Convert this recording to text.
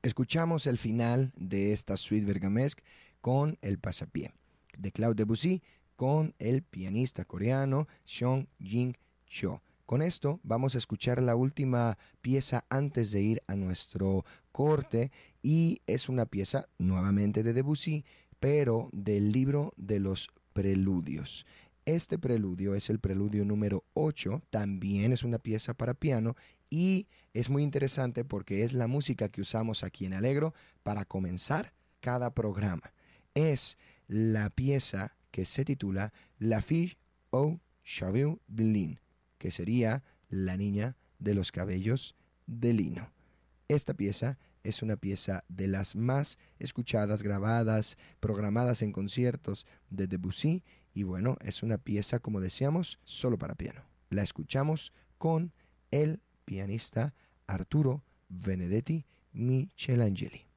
Escuchamos el final de esta suite bergamesque con El Pasapié de Claude Debussy con el pianista coreano Song Jin-cho. Con esto vamos a escuchar la última pieza antes de ir a nuestro corte, y es una pieza nuevamente de Debussy, pero del libro de los preludios. Este preludio es el preludio número 8, también es una pieza para piano y es muy interesante porque es la música que usamos aquí en Alegro para comenzar cada programa. Es la pieza que se titula La Fille aux cheveux de lin, que sería La niña de los cabellos de lino. Esta pieza es una pieza de las más escuchadas, grabadas, programadas en conciertos de Debussy, y bueno, es una pieza, como decíamos, solo para piano. La escuchamos con el pianista Arturo Benedetti Michelangeli.